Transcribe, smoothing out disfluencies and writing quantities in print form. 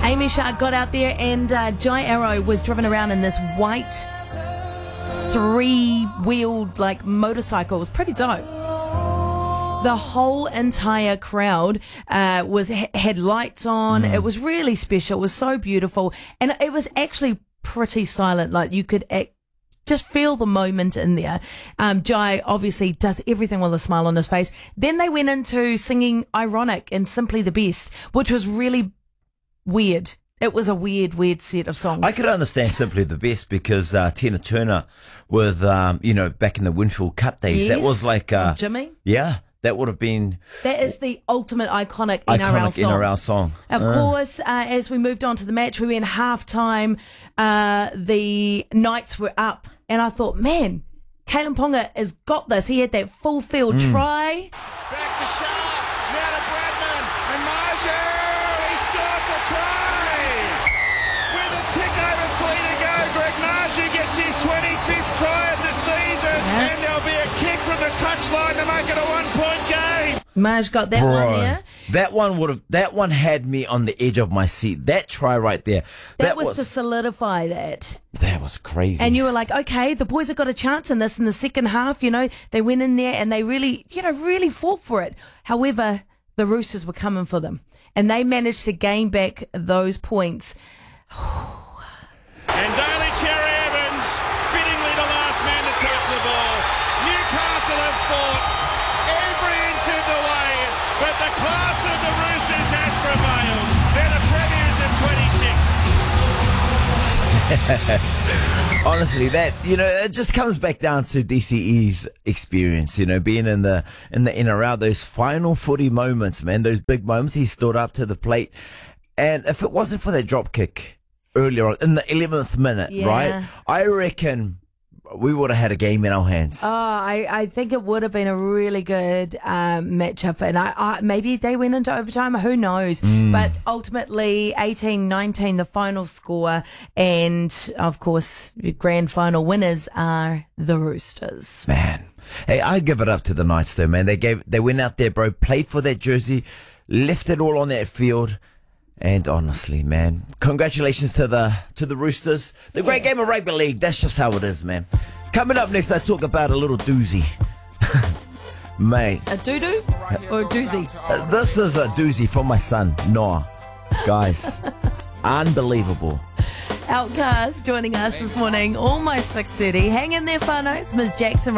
Amy Shark got out there and Jai Arrow was driven around in this white three-wheeled motorcycle. It was pretty dope. The whole entire crowd had lights on. It was really special. It was so beautiful. And it was actually pretty silent. You could just feel the moment in there. Jai obviously does everything with a smile on his face. Then they went into singing Ironic and Simply the Best, which was really weird. It was a weird set of songs. I could understand Simply the Best because Tina Turner with, back in the Winfield Cup days, Yes. that was like... Jimmy? Yeah, that would have been... That is the ultimate iconic NRL song. Of course, as we moved on to the match, we went halftime. The Knights were up, and I thought, man, Kalen Ponga has got this. He had that full field try. Back to Sharp, now to Bradman, and Marshall, he scored the try! With a tick over 3 to go, Greg Marshall gets his 25th try of the season, and there'll be a kick from the touchline to make it a 1-point game. Marge got that one there. That one had me on the edge of my seat. That try right there. That was to solidify that. That was crazy. And you were like, okay, the boys have got a chance in this in the second half. They went in there and they really fought for it. However, the Roosters were coming for them, and they managed to gain back those points. And Daly Cherry Evans, fittingly the last man to touch the ball. Newcastle have fought every inch of the way, but the class of the Roosters has prevailed. They're the premiers of 26. Honestly, that it just comes back down to DCE's experience. Being in the NRL, those final footy moments, man, those big moments. He stood up to the plate, and if it wasn't for that drop kick earlier on in the 11th minute, right, I reckon we would have had a game in our hands. Oh, I think it would have been a really good matchup, and maybe they went into overtime. Who knows? But ultimately, 18-19, the final score, and of course, the grand final winners are the Roosters. Man, hey, I give it up to the Knights though, man. They went out there, bro, played for that jersey, left it all on that field. And honestly, man, congratulations to the Roosters. The great game of rugby league. That's just how it is, man. Coming up next, I talk about a little doozy. Mate. A doo-doo or a doozy? This is a doozy from my son, Noah. Guys, unbelievable. Outcast joining us this morning, almost 6:30. Hang in there, whānau. It's Ms. Jackson.